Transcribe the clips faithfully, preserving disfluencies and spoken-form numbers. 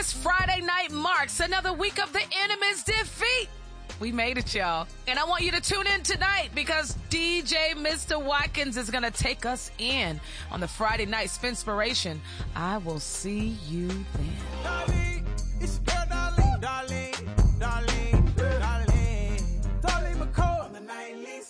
This Friday night marks another week of the enemy's defeat. We made it, y'all. And I want you to tune in tonight because D J Mister Watkins is going to take us in on the Friday night Spinspiration. I will see you then. Darling, it's your girl, Darlene, Darlene, Darlene, Darlene, Darlene McCall on the Nightly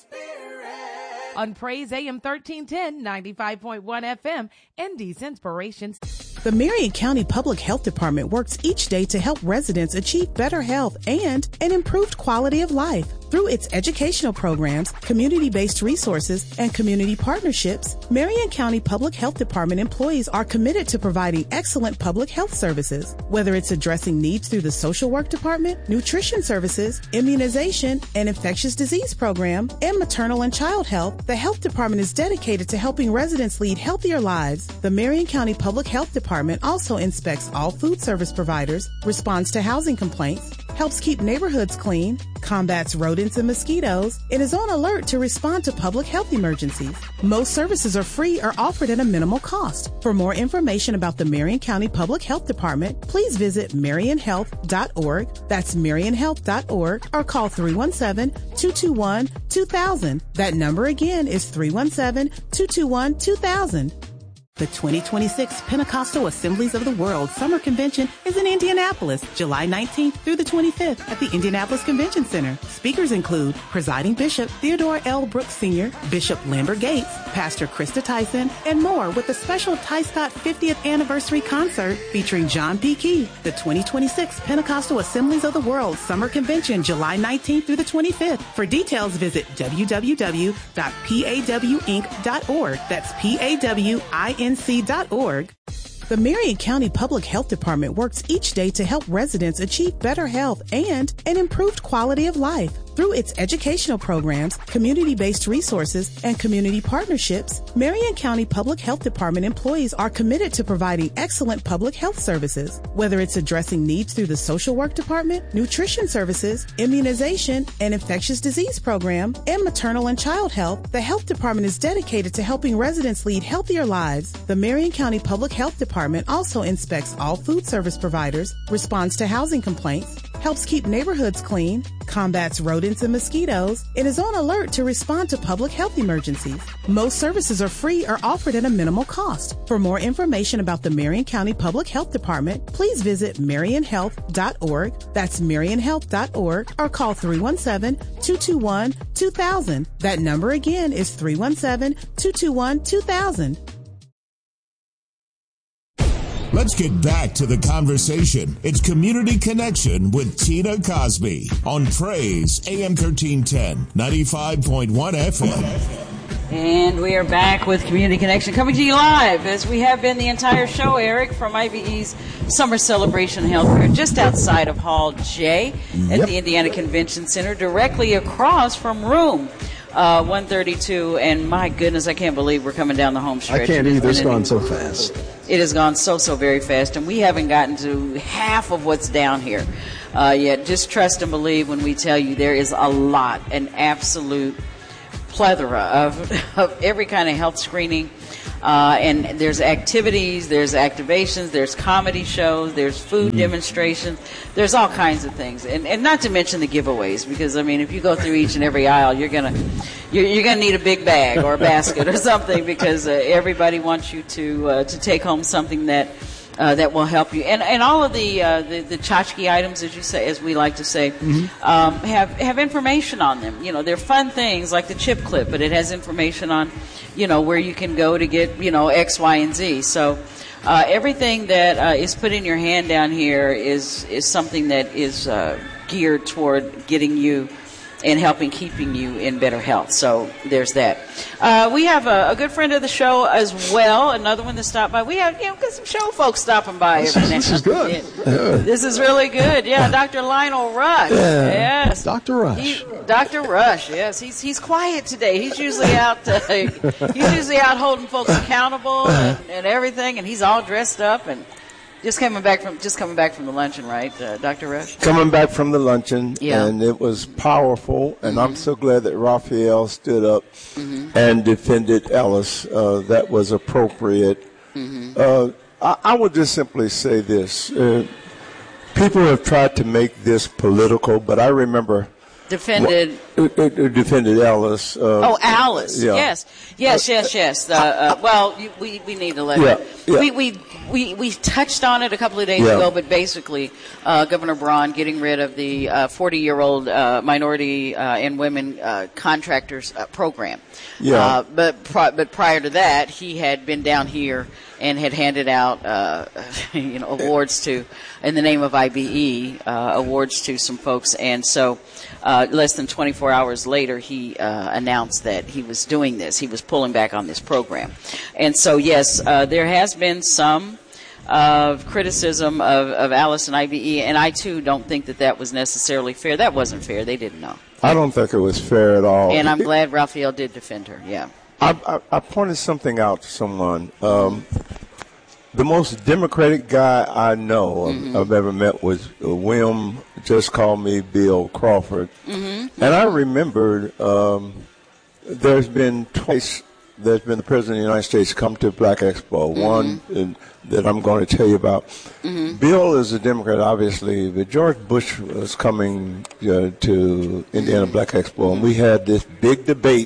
Spirit. On Praise A M thirteen ten, ninety-five point one F M, Indy's Inspirations. The Marion County Public Health Department works each day to help residents achieve better health and an improved quality of life. Through its educational programs, community-based resources, and community partnerships, Marion County Public Health Department employees are committed to providing excellent public health services. Whether it's addressing needs through the social work department, nutrition services, immunization, and infectious disease program, and maternal and child health, the health department is dedicated to helping residents lead healthier lives. The Marion County Public Health Department also inspects all food service providers, responds to housing complaints, helps keep neighborhoods clean, combats rodents and mosquitoes, and is on alert to respond to public health emergencies. Most services are free or offered at a minimal cost. For more information about the Marion County Public Health Department, please visit marion health dot org. That's marion health dot org or call three one seven, two two one, two thousand. That number again is three one seven, two two one, two thousand. The twenty twenty-six Pentecostal Assemblies of the World Summer Convention is in Indianapolis, July nineteenth through the twenty-fifth at the Indianapolis Convention Center. Speakers include Presiding Bishop Theodore L. Brooks Senior, Bishop Lambert Gates, Pastor Krista Tyson, and more with a special Ty Scott fiftieth Anniversary Concert featuring John P. Key. The twenty twenty-six Pentecostal Assemblies of the World Summer Convention, July nineteenth through the twenty-fifth. For details, visit w w w dot paw inc dot org. That's P A W I N C dot org. The Marion County Public Health Department works each day to help residents achieve better health and an improved quality of life. Through its educational programs, community-based resources, and community partnerships, Marion County Public Health Department employees are committed to providing excellent public health services. Whether it's addressing needs through the social work department, nutrition services, immunization, and infectious disease program, and maternal and child health, the health department is dedicated to helping residents lead healthier lives. The Marion County Public Health Department also inspects all food service providers, responds to housing complaints, helps keep neighborhoods clean, combats rodents and mosquitoes, and is on alert to respond to public health emergencies. Most services are free or offered at a minimal cost. For more information about the Marion County Public Health Department, please visit marion health dot org. That's marion health dot org or call three one seven, two two one, two thousand. That number again is three one seven, two two one, two thousand. Let's get back to the conversation. It's Community Connection with Tina Cosby on Praise A M thirteen ten, ninety-five point one F M. And we are back with Community Connection, coming to you live, as we have been the entire show, Eric, from I B E's Summer Celebration Healthcare, just outside of Hall J at yep. the Indiana Convention Center, directly across from Room uh, one thirty-two. And my goodness, I can't believe we're coming down the home stretch. I can't either. It's gone so fast. It has gone so, so very fast, and we haven't gotten to half of what's down here uh, yet. Just trust and believe when we tell you there is a lot, an absolute plethora of, of every kind of health screening. Uh, and there's activities, there's activations, there's comedy shows, there's food mm-hmm. demonstrations, there's all kinds of things, and and not to mention the giveaways. Because I mean, if you go through each and every aisle, you're gonna you're, you're gonna need a big bag or a basket or something, because uh, everybody wants you to uh, to take home something that. Uh, that will help you, and and all of the uh, the, the tchotchke items, as you say, as we like to say, mm-hmm. um, have have information on them. You know, they're fun things like the chip clip, but it has information on, you know, where you can go to get, you know, X, Y, and Z. So uh, everything that uh, is put in your hand down here is is something that is uh, geared toward getting you and helping keeping you in better health. So there's that. Uh, we have a, a good friend of the show as well, another one that stopped by. We have, you know, got some show folks stopping by. This, is, this is good. Yeah. This is really good. Yeah, Doctor Lionel Rush. Yeah. Yes. Doctor Rush. He, Doctor Rush, yes. He's he's quiet today. He's usually out uh, he's usually out holding folks accountable and, and everything, and he's all dressed up and Just coming back from just coming back from the luncheon, right, uh, Doctor Rush? Coming back from the luncheon, yeah. and it was powerful. And mm-hmm. I'm so glad that Raphael stood up mm-hmm. and defended Ellis. Uh, that was appropriate. Mm-hmm. Uh, I, I would just simply say this: uh, people have tried to make this political, but I remember defended well, it, it, it defended Alice. Uh, oh, Alice. Yeah. Yes, yes, yes, yes. Uh, uh, well, you, we we need to let yeah, her. Yeah. We we we we touched on it a couple of days yeah. ago, but basically, uh, Governor Braun getting rid of the forty-year-old uh, uh, minority uh, and women uh, contractors uh, program. Yeah. Uh, but pri- but prior to that, he had been down here and had handed out, uh, you know, awards to, in the name of I B E, uh, awards to some folks. And so uh, less than twenty-four hours later, he uh, announced that he was doing this. He was pulling back on this program. And so, yes, uh, there has been some uh, criticism of, of Alice and I B E, and I, too, don't think that that was necessarily fair. That wasn't fair. They didn't know. I don't think it was fair at all. And I'm glad Raphael did defend her, yeah. I, I, I pointed something out to someone. Um, the most democratic guy I know mm-hmm. I've ever met was uh, William, just call me Bill Crawford. Mm-hmm. And I remembered um, there's been twice there's been the President of the United States come to Black Expo, mm-hmm. one uh, that I'm going to tell you about. Mm-hmm. Bill is a Democrat, obviously, but George Bush was coming uh, to Indiana Black Expo, and we had this big debate.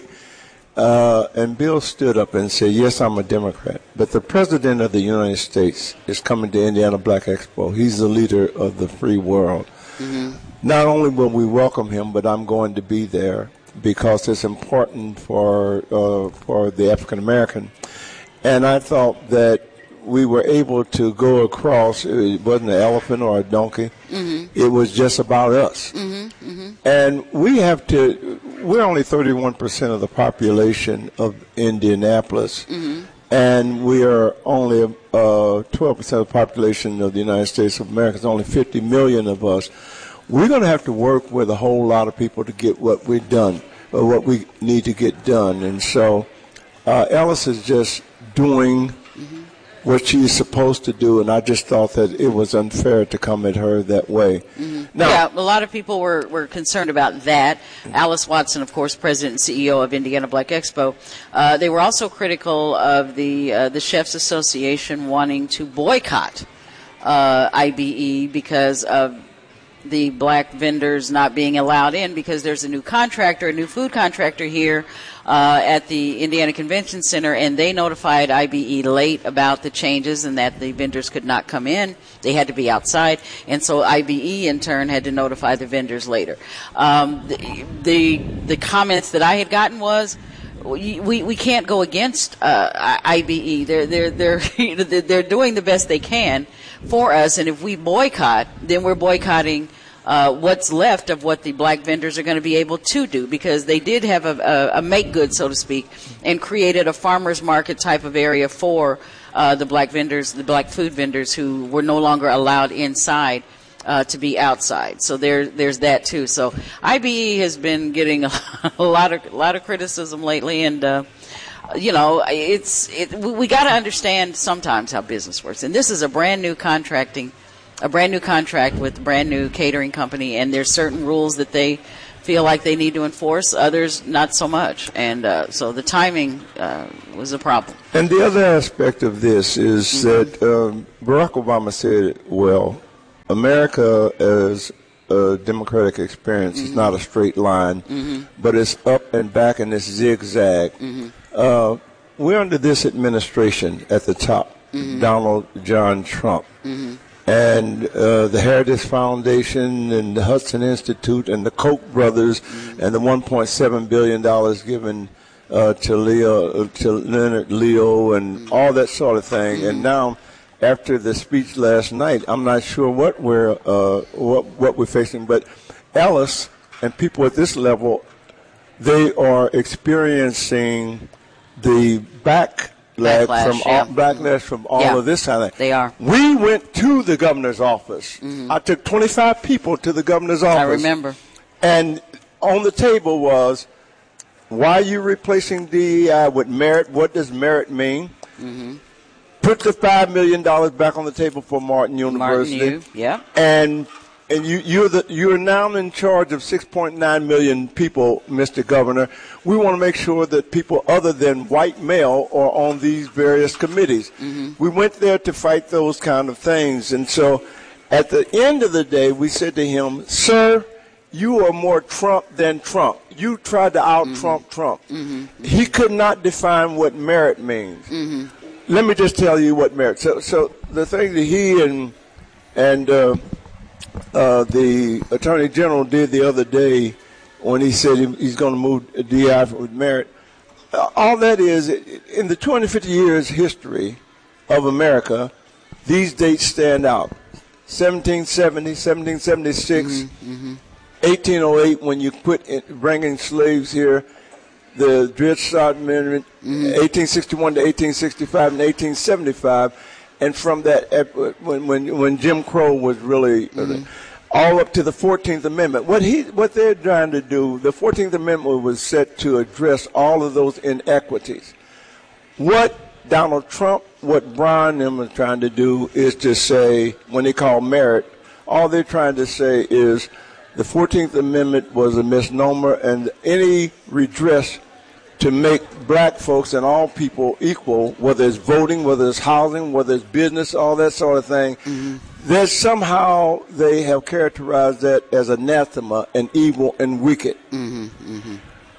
Uh, and Bill stood up and said, yes, I'm a Democrat, but the President of the United States is coming to Indiana Black Expo. He's the leader of the free world. Mm-hmm. Not only will we welcome him, but I'm going to be there because it's important for uh, for the African American. And I thought that we were able to go across. It wasn't an elephant or a donkey. Mm-hmm. It was just about us. Mm-hmm. Mm-hmm. And we have to, we're only thirty-one percent of the population of Indianapolis. Mm-hmm. And we are only uh, twelve percent of the population of the United States of America. It's only fifty million of us. We're going to have to work with a whole lot of people to get what we've done, or what we need to get done. And so uh, Alice is just doing mm-hmm. what she's supposed to do, and I just thought that it was unfair to come at her that way. Mm-hmm. Now, yeah, a lot of people were, were concerned about that. Alice Watson, of course, President and C E O of Indiana Black Expo. Uh, they were also critical of the uh, the Chefs Association wanting to boycott uh, I B E because of the black vendors not being allowed in, because there's a new contractor, a new food contractor here uh, at the Indiana Convention Center, and they notified I B E late about the changes and that the vendors could not come in. They had to be outside, and so I B E in turn had to notify the vendors later. Um, the, the the comments that I had gotten was, we we can't go against uh, I B E. They're they're they're they're doing the best they can for us, and if we boycott, then we're boycotting uh, what's left of what the black vendors are going to be able to do, because they did have a, a, a make good, so to speak, and created a farmers market type of area for uh, the black vendors, the black food vendors who were no longer allowed inside. Uh, to be outside, so there, there's that too. So I B E has been getting a, a lot of, a lot of criticism lately, and uh, you know, it's it, we, we got to understand sometimes how business works. And this is a brand new contracting, a brand new contract with a brand new catering company, and there's certain rules that they feel like they need to enforce, others not so much, and uh, so the timing uh, was a problem. And the other aspect of this is mm-hmm. that um, Barack Obama said it well. America as a democratic experience mm-hmm. is not a straight line, mm-hmm. but it's up and back and it's zigzag. Mm-hmm. Uh, we're under this administration at the top, mm-hmm. Donald John Trump. Mm-hmm. And uh, the Heritage Foundation and the Hudson Institute and the Koch brothers mm-hmm. and the one point seven billion dollars given uh, to Leo, to Leonard Leo and mm-hmm. all that sort of thing. Mm-hmm. And now, after the speech last night, I'm not sure what we're uh, what what we're facing, but Alice and people at this level, they are experiencing the backlash backlash, from yeah. all, backlash from all yeah, of this kind of thing. They are. We went to the governor's office. Mm-hmm. I took twenty-five people to the governor's office. I remember. And on the table was, why are you replacing D E I with merit? What does merit mean? Mm-hmm. Put the five million dollars back on the table for Martin University. Martin U, yeah. And and you you're the you're now in charge of six point nine million people, Mister Governor. We want to make sure that people other than white male are on these various committees. Mm-hmm. We went there to fight those kind of things, and so At the end of the day, we said to him, sir, you are more Trump than Trump. You tried to out-Trump mm-hmm. Trump. Mm-hmm. He could not define what merit means. Mm-hmm. Let me just tell you what merit. So, so the thing that he and and uh, uh, the Attorney General did the other day when he said he, he's going to move D I with merit, uh, all that is, in the two hundred fifty years history of America, these dates stand out. seventeen seventy, seventeen seventy-six, mm-hmm, mm-hmm. eighteen oh eight, when you put in, bringing slaves here, the Dred Scott Amendment, mm-hmm. eighteen sixty-one to eighteen sixty-five, and eighteen seventy-five, and from that, when when, when Jim Crow was really, mm-hmm. uh, all up to the fourteenth Amendment. What he, what they're trying to do, the fourteenth Amendment was set to address all of those inequities. What Donald Trump, what Brian and them are trying to do is to say, when they call merit, all they're trying to say is the fourteenth Amendment was a misnomer, and any redress to make black folks and all people equal, whether it's voting, whether it's housing, whether it's business, all that sort of thing, mm-hmm. that somehow they have characterized that as anathema and evil and wicked. Mm-hmm, mm-hmm.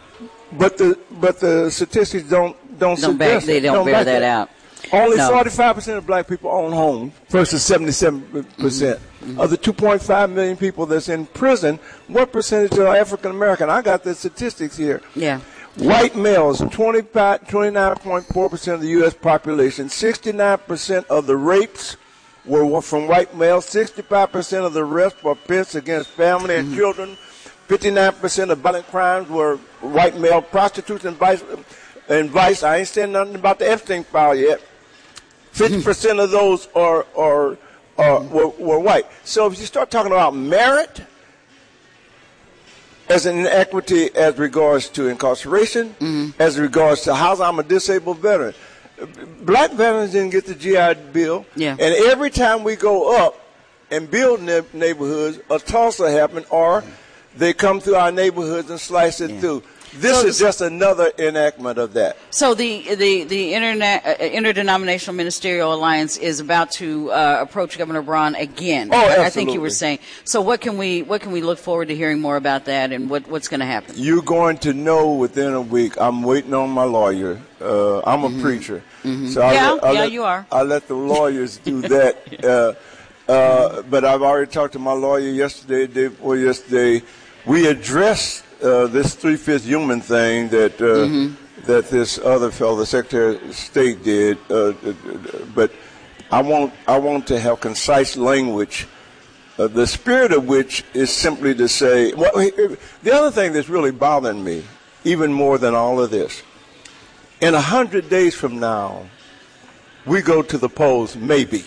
But the but the statistics don't don't, don't back, suggest they don't, don't bear that, that out. Only no. forty-five percent of black people own homes versus seventy-seven percent. Mm-hmm. Of the two point five million people that's in prison, what percentage are African American? I got the statistics here. Yeah. White males, twenty-nine point four percent of the U S population, sixty-nine percent of the rapes were from white males, sixty-five percent of the arrests were offense against family and mm-hmm. children, fifty-nine percent of violent crimes were white male prostitutes and vice. And vice, I ain't saying nothing about the Epstein file yet. fifty percent of those are, are, are were, were white. So if you start talking about merit as an inequity as regards to incarceration, mm-hmm. as regards to housing, I'm a disabled veteran. Black veterans didn't get the G I Bill. Yeah. And every time we go up and build ne- neighborhoods, a Tulsa happened, or they come through our neighborhoods and slice it yeah. through. This so, is just another enactment of that. So the the the internet, uh, Interdenominational Ministerial Alliance is about to uh, approach Governor Braun again. Oh, absolutely. I think you were saying. So what can we what can we look forward to hearing more about that, and what what's going to happen? You're going to know within a week. I'm waiting on my lawyer. Uh, I'm a mm-hmm. preacher, mm-hmm. so I'll yeah, let, I'll yeah, let, you are. I let the lawyers do that. uh, uh, but I've already talked to my lawyer yesterday, day before yesterday. We addressed Uh, this three-fifths human thing that uh, mm-hmm. that this other fellow, the Secretary of State, did, uh, but I want I want to have concise language, uh, the spirit of which is simply to say. Well, the other thing that's really bothering me, even more than all of this, in a hundred days from now, we go to the polls. Maybe.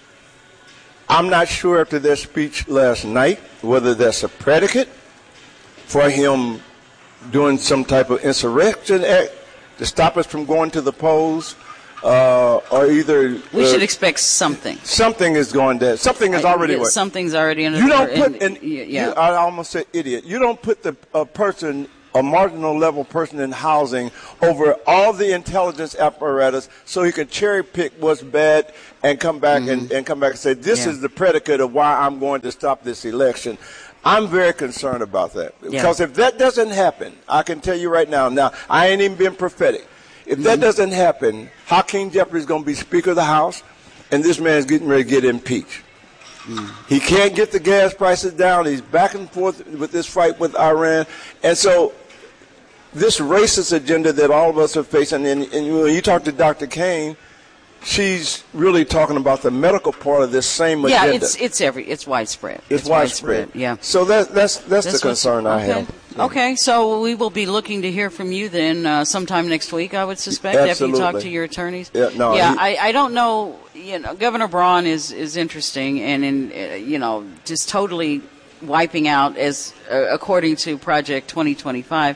I'm not sure after their speech last night whether that's a predicate for him doing some type of insurrection act to stop us from going to the polls, uh, or either we uh, should expect something. Something is going to. Something is already. I, something's already under. You don't put. In, in, yeah. you, I almost said idiot. You don't put the a person, a marginal level person in housing, over all the intelligence apparatus, so he can cherry pick what's bad and come back mm-hmm. and, and come back and say this yeah. is the predicate of why I'm going to stop this election. I'm very concerned about that. Because yeah. if that doesn't happen, I can tell you right now, now, I ain't even been prophetic. If mm-hmm. that doesn't happen, Hakeem Jeffries is going to be Speaker of the House, and this man's getting ready to get impeached. Mm. He can't get the gas prices down. He's back and forth with this fight with Iran. And so this racist agenda that all of us are facing, and, and when you talk to Doctor Kane, she's really talking about the medical part of this same agenda. Yeah, it's it's every it's widespread. It's, it's widespread. widespread. Yeah. So that, that's that's that's the concern I okay. have. Yeah. Okay, so we will be looking to hear from you then uh, sometime next week, I would suspect, Absolutely. after you talk to your attorneys. Yeah, no, yeah. He, I, I don't know. You know, Governor Braun is is interesting, and in uh, you know just totally wiping out as uh, according to Project twenty twenty-five.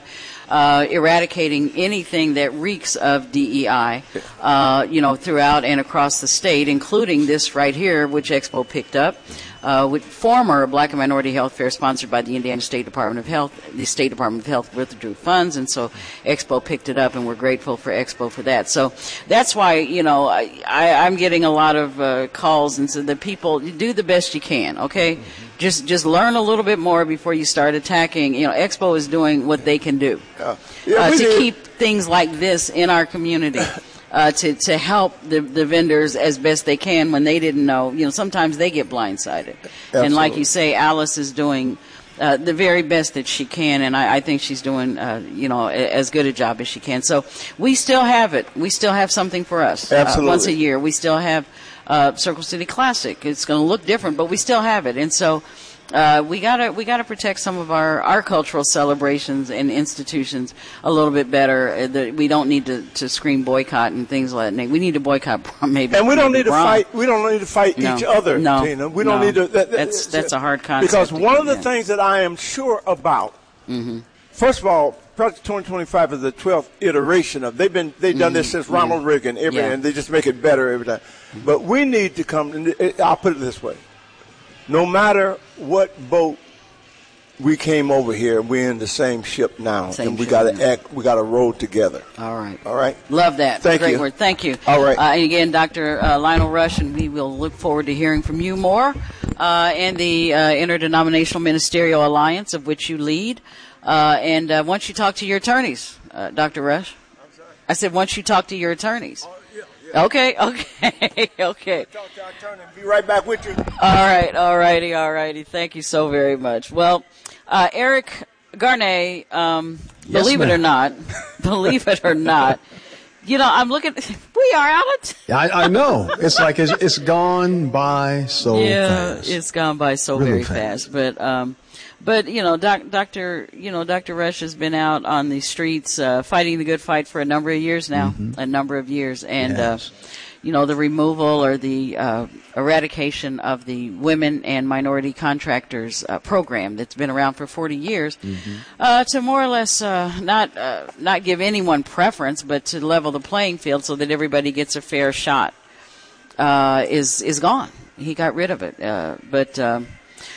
uh, eradicating anything that reeks of D E I, uh, you know, throughout and across the state, including this right here, which Expo picked up. Uh, with former Black and Minority Health Fair sponsored by the Indiana State Department of Health. The State Department of Health withdrew funds, and so Expo picked it up, and we're grateful for Expo for that. So that's why, you know, I, I, I'm getting a lot of uh, calls, and so the people, do the best you can, okay? Mm-hmm. Just just learn a little bit more before you start attacking. You know, Expo is doing what they can do uh, yeah, uh, to did. keep things like this in our community. Uh, to, to help the, the vendors as best they can when they didn't know. You know, sometimes they get blindsided. Absolutely. And like you say, Alice is doing uh, the very best that she can, and I, I think she's doing, uh, you know, a, as good a job as she can. So we still have it. We still have something for us. Absolutely. Uh, once a year. We still have uh, Circle City Classic. It's going to look different, but we still have it. And so Uh, we gotta we gotta protect some of our, our cultural celebrations and institutions a little bit better. Uh, the, we don't need to, to scream boycott and things like that. We need to boycott prom, maybe. And we don't maybe need to prom. fight. We don't need to fight no. each other, no. Tina. We no. don't need to. That, that, that's that's a hard concept. Because one of the yeah. things that I am sure about. Mm-hmm. First of all, Project twenty twenty-five is the twelfth iteration of. They've been they've done mm-hmm. this since Ronald yeah. Reagan. Every yeah. and they just make it better every time. Mm-hmm. But we need to come. And I'll put it this way: no matter what boat we came over here, we're in the same ship now, same and we ship got to now. act. We got to row together. All right. All right. Love that. Thank Great you. word. Thank you. All right. Uh, and again, Doctor Uh, Lionel Rush, and we will look forward to hearing from you more. Uh, and the uh, Interdenominational Ministerial Alliance, of which you lead. Uh, and uh, once you talk to your attorneys, uh, Doctor Rush. I'm sorry? I said once you talk to your attorneys. Oh, yeah, yeah. Okay, okay, okay. Talk to our attorney and be right back with you. All right, all righty, all righty. Thank you so very much. Well, uh, Eric Garnet, um, yes, believe ma'am. it or not, believe it or not, you know, I'm looking, we are out of time. I, I know. It's like it's, it's gone by so yeah, fast. it's gone by so Really very fast. fast. But, um, but you know, doc, Doctor, you know, Doctor Rush has been out on the streets uh, fighting the good fight for a number of years now, mm-hmm. a number of years, and yes. uh, you know, the removal or the uh, eradication of the women and minority contractors uh, program that's been around for forty years, mm-hmm. uh, to more or less uh, not uh, not give anyone preference, but to level the playing field so that everybody gets a fair shot, uh, is is gone. He got rid of it, uh, but um,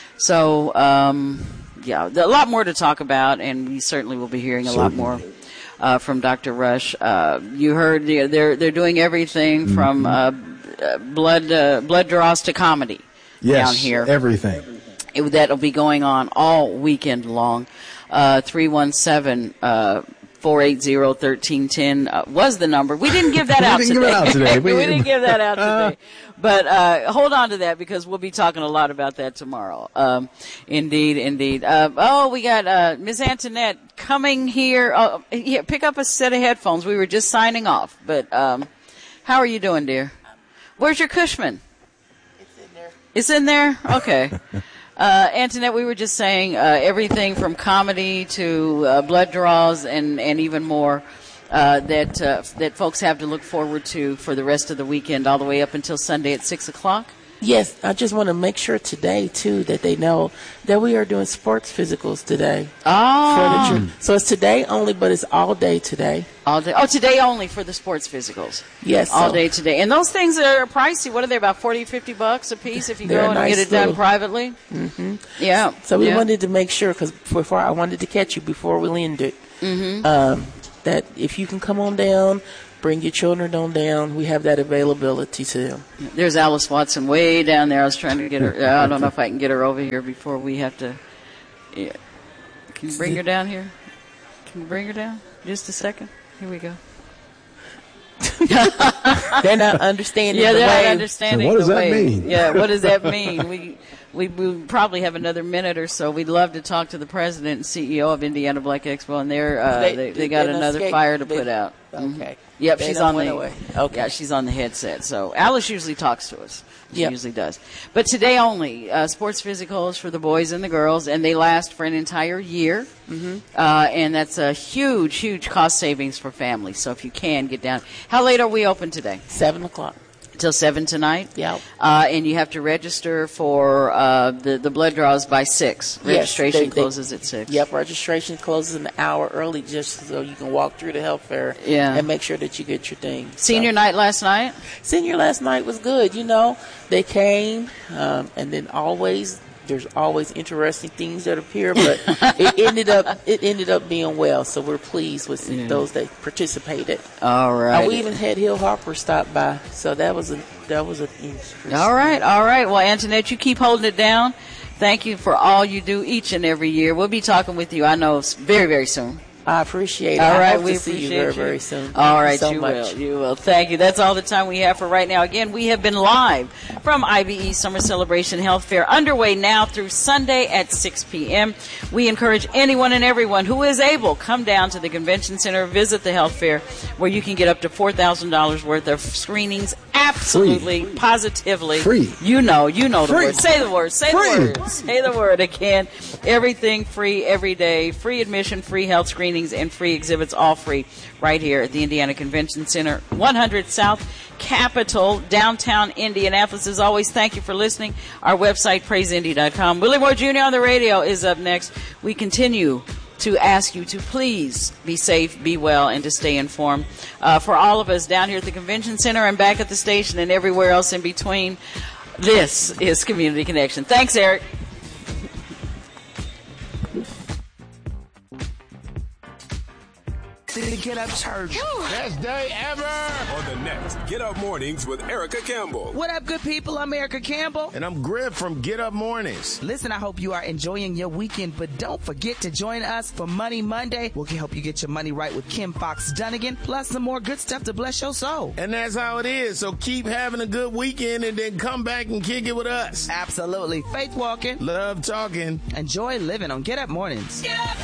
so um, yeah, a lot more to talk about, and we certainly will be hearing a lot more. Uh, from Doctor Rush, uh, you heard you know, they're they're doing everything mm-hmm. from uh, blood uh, blood draws to comedy yes, down here. Everything it, that'll be going on all weekend long. Uh, three one seven four eight zero thirteen ten uh, was the number. We didn't give that we out didn't today. Give it out today. we didn't give that out today. But uh, hold on to that because we'll be talking a lot about that tomorrow. Um, indeed, indeed. Uh, oh, we got uh, Miz Antoinette coming here. Oh, yeah, pick up a set of headphones. We were just signing off. But um, how are you doing, dear? Where's your Cushman? It's in there. It's in there? Okay. Uh, Antoinette, we were just saying uh, everything from comedy to uh, blood draws and, and even more uh, that uh, that folks have to look forward to for the rest of the weekend, all the way up until Sunday at six o'clock. Yes, I just want to make sure today, too, that they know that we are doing sports physicals today. Oh. For the tr- so it's today only, but it's all day today. All day. Oh, today only for the sports physicals. Yes. All so, day today. And those things are pricey. What are they, about forty, fifty bucks a piece if you go and nice get it done little, privately? Mm-hmm. Yeah. So we yeah. wanted to make sure, because before I wanted to catch you before we ended, mm-hmm. um, that if you can come on down, bring your children on down. We have that availability to them. There's Alice Watson way down there. I was trying to get her. I don't know if I can get her over here before we have to. Yeah. Can you bring her down here? Can you bring her down? Just a second. Here we go. They're not understanding. Yeah, the they're way. not understanding. So what does the that way. mean? Yeah, what does that mean? we, we we probably have another minute or so. We'd love to talk to the president and C E O of Indiana Black Expo, and they're uh, They- they, they got they another escaped. fire to They- put out. Okay. Mhm. Yep, They she's done on went the away. Okay. yeah, she's on the headset. So Alice usually talks to us. She Yep. usually does. But today only, uh, sports physicals for the boys and the girls, and they last for an entire year. Mm-hmm. Uh, and that's a huge, huge cost savings for families. So if you can get down, how late are we open today? Seven o'clock. till seven tonight. Yep. Uh, and you have to register for uh, the, the blood draws by six. Registration yes, they, closes they, at six. Yep, registration closes an hour early just so you can walk through the health fair yeah. and make sure that you get your thing. Senior so. night last night? Senior last night was good. You know, they came, um, and then always... There's always interesting things that appear, but it ended up it ended up being well. So we're pleased with yeah. those that participated. All right. And we even had Hill Harper stop by, so that was a that was a. All right, all right. Well, Antoinette, you keep holding it down. Thank you for all you do each and every year. We'll be talking with you, I know, very very soon. I appreciate it. All right, I hope we to see you very, very soon. All right, you, so you much. will. You will. Thank you. That's all the time we have for right now. Again, we have been live from I B E Summer Celebration Health Fair, underway now through Sunday at six p.m. We encourage anyone and everyone who is able, come down to the convention center, visit the health fair, where you can get up to four thousand dollars worth of screenings. Absolutely, free. Positively. Free. You know, you know the free. word. Say the word. Say free. the word. Say the word again. Everything free every day. Free admission, free health screenings, and free exhibits, all free right here at the Indiana Convention Center, one hundred South Capitol, downtown Indianapolis. As always, thank you for listening. Our website, praise indy dot com. Willie Moore Junior on the radio is up next. We continue to ask you to please be safe, be well, and to stay informed. Uh, for all of us down here at the Convention Center and back at the station and everywhere else in between, this is Community Connection. Thanks, Eric. The Get Up Church. Best day ever. On the next Get Up Mornings with Erica Campbell. What up, good people? I'm Erica Campbell. And I'm Griff from Get Up Mornings. Listen, I hope you are enjoying your weekend, but don't forget to join us for Money Monday. We'll help you get your money right with Kim Fox Dunnigan, plus some more good stuff to bless your soul. And that's how it is. So keep having a good weekend and then come back and kick it with us. Absolutely. Faith walking. Love talking. Enjoy living on Get Up Mornings. Get up.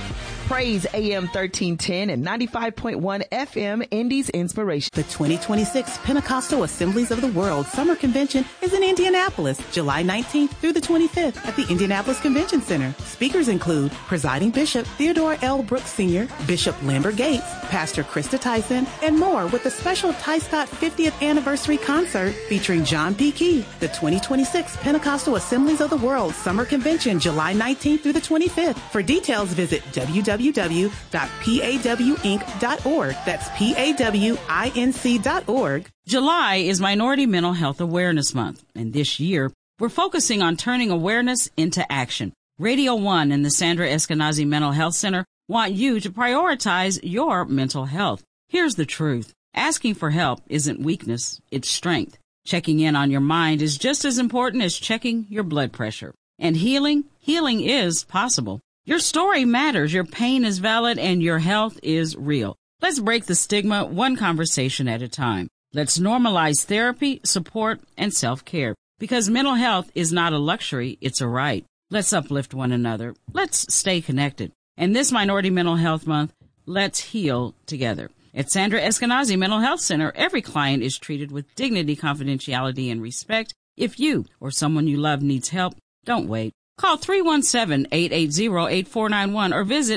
Praise A M thirteen ten and ninety-five point one F M Indy's Inspiration. The twenty twenty-six Pentecostal Assemblies of the World Summer Convention is in Indianapolis, July nineteenth through the twenty-fifth at the Indianapolis Convention Center. Speakers include Presiding Bishop Theodore L. Brooks Senior, Bishop Lambert Gates, Pastor Krista Tyson, and more, with a special Ty Scott fiftieth Anniversary Concert featuring John P. Key. The twenty twenty-six Pentecostal Assemblies of the World Summer Convention, July nineteenth through the twenty-fifth. For details, visit w w w dot p a w inc dot org. That's P A W I N C dot org. July is Minority Mental Health Awareness Month, and this year we're focusing on turning awareness into action. Radio One and the Sandra Eskenazi Mental Health Center want you to prioritize your mental health. Here's the truth. Asking for help isn't weakness, it's strength. Checking in on your mind is just as important as checking your blood pressure. And healing, healing is possible. Your story matters, your pain is valid, and your health is real. Let's break the stigma one conversation at a time. Let's normalize therapy, support, and self-care, because mental health is not a luxury, it's a right. Let's uplift one another. Let's stay connected. And this Minority Mental Health Month, let's heal together. At Sandra Eskenazi Mental Health Center, every client is treated with dignity, confidentiality, and respect. If you or someone you love needs help, don't wait. Call three one seven, eight eight zero, eight four nine one or visit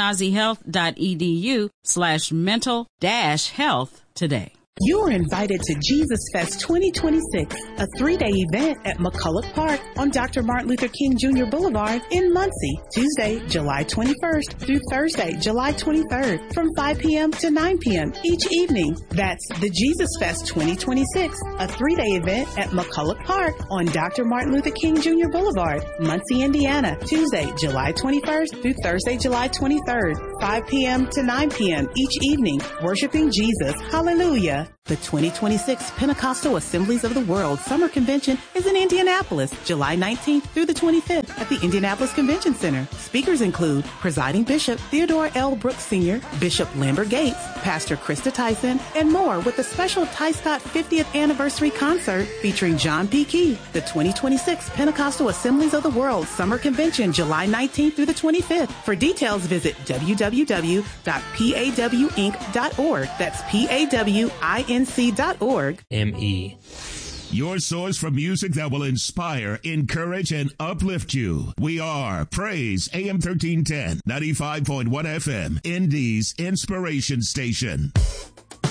eskenazihealth.edu slash mental dash health today. You are invited to Jesus Fest twenty twenty-six, a three-day event at McCulloch Park on Doctor Martin Luther King Junior Boulevard in Muncie, Tuesday, July twenty-first through Thursday, July twenty-third, from five p.m. to nine p.m. each evening. That's the Jesus Fest twenty twenty-six, a three-day event at McCulloch Park on Doctor Martin Luther King Junior Boulevard, Muncie, Indiana, Tuesday, July twenty-first through Thursday, July twenty-third, five p.m. to nine p.m. each evening, worshiping Jesus. Hallelujah. The twenty twenty-six Pentecostal Assemblies of the World Summer Convention is in Indianapolis, July nineteenth through the twenty-fifth at the Indianapolis Convention Center. Speakers include Presiding Bishop Theodore L. Brooks Senior, Bishop Lambert Gates, Pastor Krista Tyson, and more, with a special Ty Scott fiftieth Anniversary Concert featuring John P. Key. The twenty twenty-six Pentecostal Assemblies of the World Summer Convention, July nineteenth through the twenty-fifth. For details, visit w w w dot p a w inc dot org. That's P A W I N C dot org. M E. Your source for music that will inspire, encourage, and uplift you. We are Praise A M thirteen ten, ninety-five point one F M, Indy's Inspiration Station.